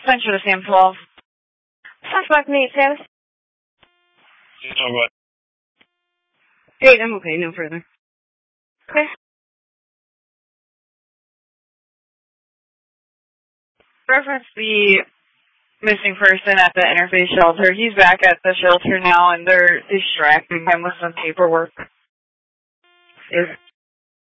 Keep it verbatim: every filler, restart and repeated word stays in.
Central to Sam twelve. Suspect need status. Oh, what? Eight, I'm okay, no further. Okay. Reference the missing person at the interface shelter. He's back at the shelter now, and they're distracting him with some paperwork. Is